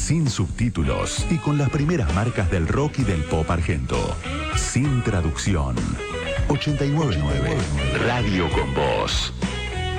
sin subtítulos y con las primeras marcas del rock y del pop argento. Sin traducción. 899 Radio con Voz.